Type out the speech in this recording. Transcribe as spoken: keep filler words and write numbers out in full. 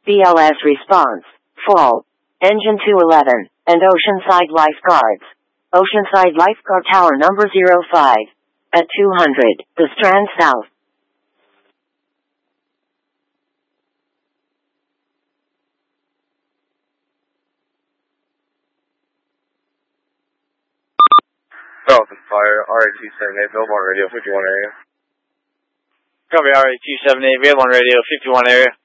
B L S response, full. Engine two eleven, and Oceanside Lifeguards. Oceanside Lifeguard Tower number zero five. At two hundred, the Strand South. Dolphin Fire, R A two seventy-eight, Billboard Radio, fifty-one area. Copy, R A two seventy-eight, Billboard Radio, fifty-one area.